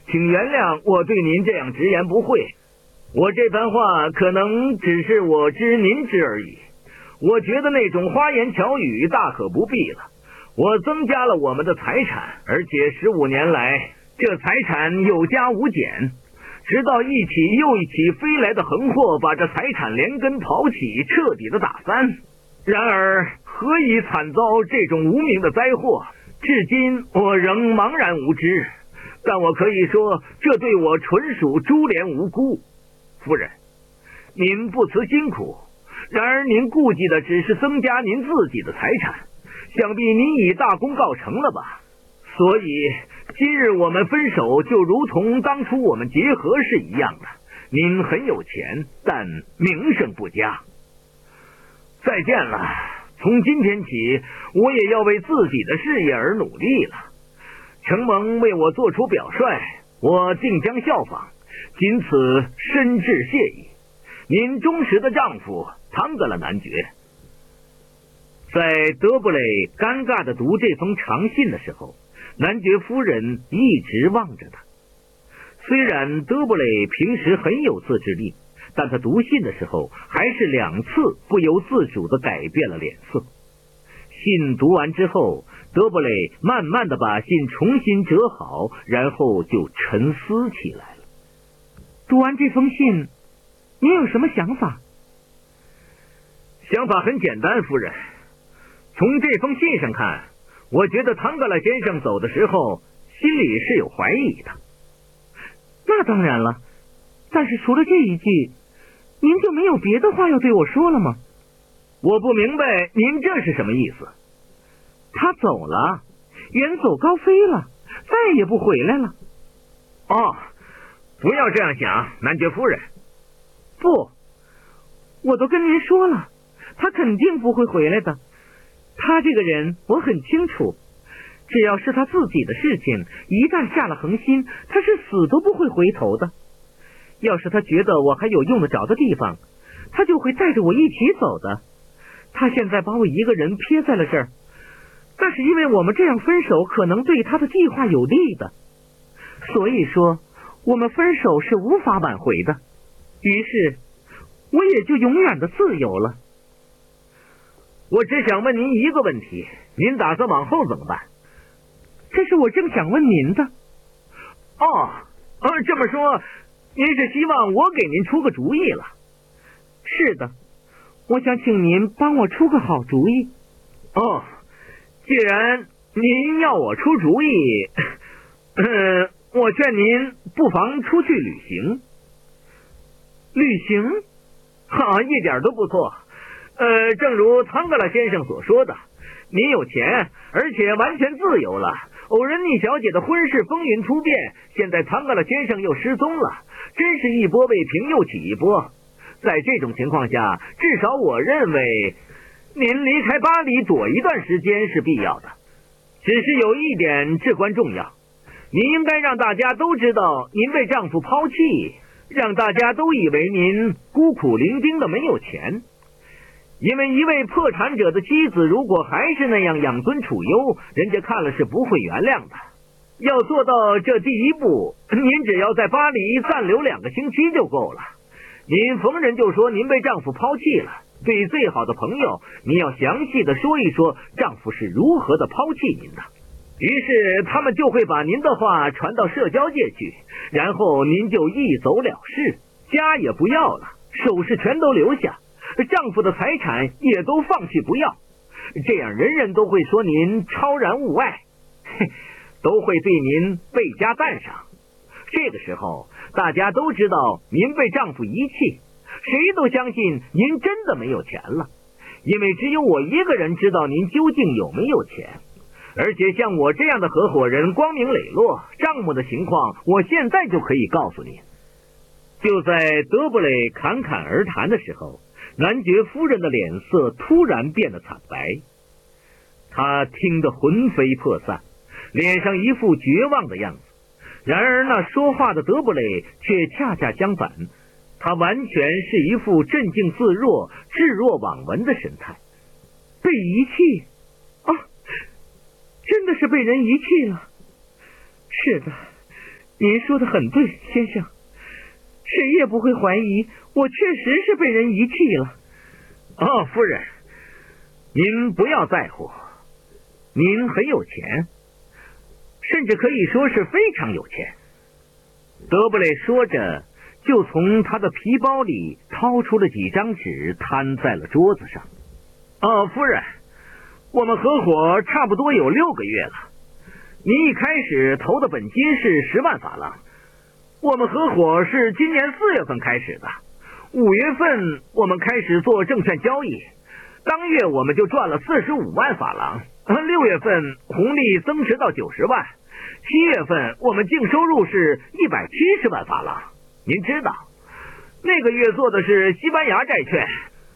请原谅我对您这样直言不讳，我这番话可能只是我知您知而已。我觉得那种花言巧语大可不必了。我增加了我们的财产，而且15年来这财产有加无减，直到一起又一起飞来的横祸把这财产连根刨起，彻底的打翻。然而何以惨遭这种无名的灾祸，至今我仍茫然无知。但我可以说，这对我纯属株连无辜。夫人，您不辞辛苦，然而您顾忌的只是增加您自己的财产，想必您已大功告成了吧？所以今日我们分手，就如同当初我们结合是一样的。您很有钱，但名声不佳。再见了，从今天起，我也要为自己的事业而努力了。承蒙为我做出表率，我定将效仿，仅此深挚谢意。您忠实的丈夫汤格勒男爵。在德布雷尴尬地读这封长信的时候，男爵夫人一直望着他。虽然德布雷平时很有自制力，但他读信的时候还是2次不由自主地改变了脸色。信读完之后，德布雷慢慢地把信重新折好，然后就沉思起来了。读完这封信，你有什么想法？想法很简单，夫人。从这封信上看，我觉得汤格勒先生走的时候心里是有怀疑的。那当然了，但是除了这一句，您就没有别的话要对我说了吗？我不明白您这是什么意思。他走了，远走高飞了，再也不回来了。哦，不要这样想，男爵夫人。不，我都跟您说了，他肯定不会回来的。他这个人我很清楚，只要是他自己的事情，一旦下了恒心，他是死都不会回头的。要是他觉得我还有用得着的地方，他就会带着我一起走的。他现在把我一个人撇在了这儿，那是因为我们这样分手可能对他的计划有利的。所以说我们分手是无法挽回的，于是我也就永远的自由了。我只想问您一个问题，您打算往后怎么办？这是我正想问您的。这么说您是希望我给您出个主意了？是的，我想请您帮我出个好主意。既然您要我出主意，我劝您不妨出去旅行。旅行？一点都不错。正如汤格勒先生所说的，您有钱，而且完全自由了。偶人妮小姐的婚事风云突变，现在汤格勒先生又失踪了，真是一波未平又起一波。在这种情况下，至少我认为您离开巴黎躲一段时间是必要的。只是有一点至关重要，您应该让大家都知道您被丈夫抛弃，让大家都以为您孤苦伶仃的没有钱。因为一位破产者的妻子如果还是那样养尊处优，人家看了是不会原谅的。要做到这第一步，您只要在巴黎暂留2个星期就够了。您逢人就说您被丈夫抛弃了，对最好的朋友，您要详细的说一说丈夫是如何的抛弃您的。于是他们就会把您的话传到社交界去，然后您就一走了事，家也不要了，首饰全都留下，丈夫的财产也都放弃不要，这样人人都会说您超然物外，都会对您倍加赞赏。这个时候大家都知道您被丈夫遗弃，谁都相信您真的没有钱了，因为只有我一个人知道您究竟有没有钱。而且像我这样的合伙人光明磊落，账目的情况我现在就可以告诉你。就在德布雷侃侃而谈的时候，男爵夫人的脸色突然变得惨白，她听得魂飞魄散，脸上一副绝望的样子。然而那说话的德布雷却恰恰相反，他完全是一副镇静自若、置若罔闻的神态。被遗弃？真的是被人遗弃了。是的， 您说的很对，先生，谁也不会怀疑我确实是被人遗弃了。 哦，夫人，您不要在乎，您很有钱，甚至可以说是非常有钱。德布雷说着，就从他的皮包里掏出了几张纸，摊在了桌子上。夫人，我们合伙差不多有6个月了。您一开始投的本金是10万法郎，我们合伙是今年4月份开始的，5月份我们开始做证券交易，当月我们就赚了45万法郎，6月份红利增值到90万，7月份我们净收入是170万法郎。您知道，那个月做的是西班牙债券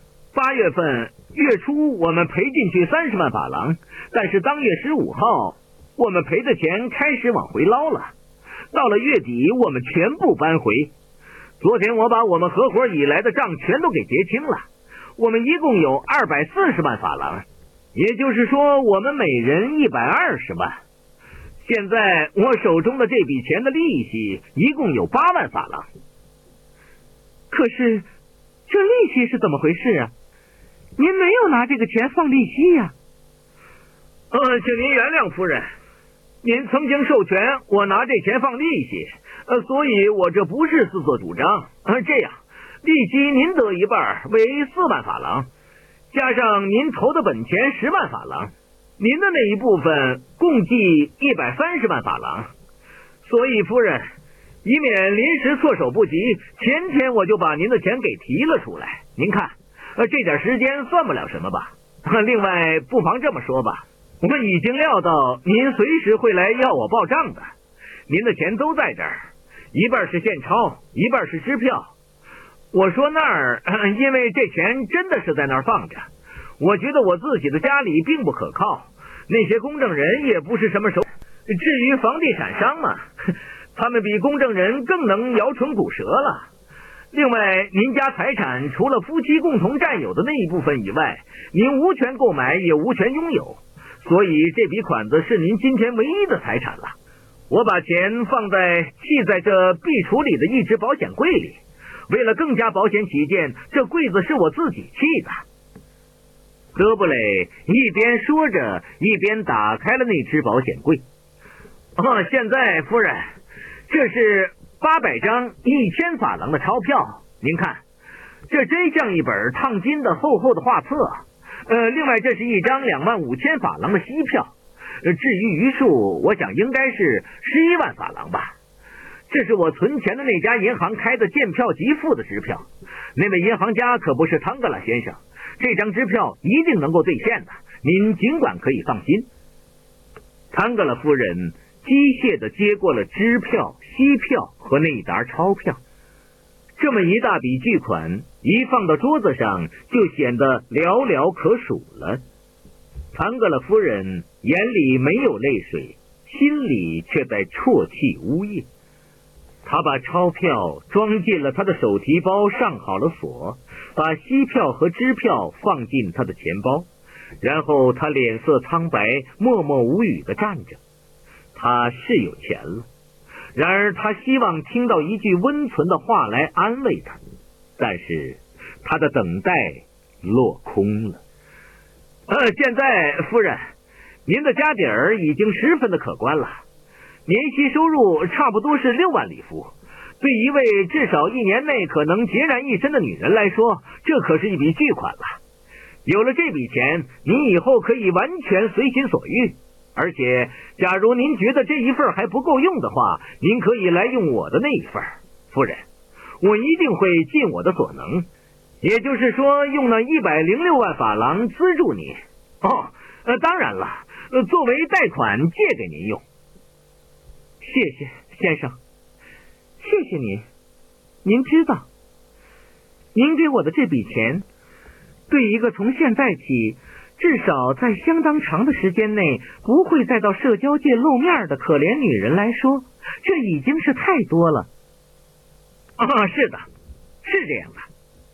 ，8月份月初我们赔进去30万法郎，但是当月15号我们赔的钱开始往回捞了，到了月底我们全部搬回。昨天我把我们合伙以来的账全都给结清了，我们一共有240万法郎，也就是说我们每人120万。现在我手中的这笔钱的利息一共有8万法郎。 可是这利息是怎么回事啊？您没有拿这个钱放利息呀？ 请您原谅夫人，您曾经授权我拿这钱放利息，所以我这不是自作主张。这样，利息您得一半，为4万法郎，加上您投的本钱10万法郎，您的那一部分共计130万法郎。所以夫人，以免临时措手不及，前天我就把您的钱给提了出来。您看，这点时间算不了什么吧？另外，不妨这么说吧，我已经料到您随时会来要我报账的，您的钱都在这儿，一半是现钞，一半是支票。我说那儿，因为这钱真的是在那儿放着，我觉得我自己的家里并不可靠，那些公证人也不是什么手。至于房地产商嘛，他们比公证人更能摇唇鼓舌了。另外，您家财产除了夫妻共同占有的那一部分以外，您无权购买也无权拥有，所以这笔款子是您今天唯一的财产了。我把钱系在这壁橱里的一只保险柜里，为了更加保险起见，这柜子是我自己砌的。德布雷一边说着，一边打开了那只保险柜。现在夫人，这是800张1000法郎的钞票，您看，这真像一本烫金的厚厚的画册。另外这是一张25000法郎的息票，至于余数，我想应该是11万法郎吧。这是我存钱的那家银行开的见票即付的支票，那位银行家可不是汤格拉先生，这张支票一定能够兑现的，您尽管可以放心。汤格拉夫人机械地接过了支票、息票和那一沓钞票，这么一大笔巨款一放到桌子上，就显得寥寥可数了。唐格勒夫人眼里没有泪水，心里却在啜泣呜咽。她把钞票装进了她的手提包，上好了锁，把息票和支票放进她的钱包，然后她脸色苍白，默默无语地站着。他是有钱了，然而他希望听到一句温存的话来安慰他，但是他的等待落空了。现在夫人，您的家底儿已经十分的可观了，年息收入差不多是6万里弗，对一位至少1年内可能孑然一身的女人来说，这可是一笔巨款了。有了这笔钱，您以后可以完全随心所欲。而且假如您觉得这一份还不够用的话，您可以来用我的那一份。夫人，我一定会尽我的所能，也就是说用那106万法郎资助你。当然了，作为贷款借给您用。 谢谢先生，谢谢您。您知道，您给我的这笔钱，对一个从现在起至少在相当长的时间内不会再到社交界露面的可怜女人来说，这已经是太多了。 是的，是这样的。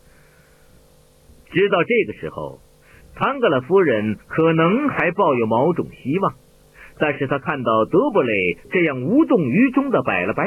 直到这个时候，唐格勒夫人可能还抱有某种希望，但是她看到德布雷这样无动于衷地摆了摆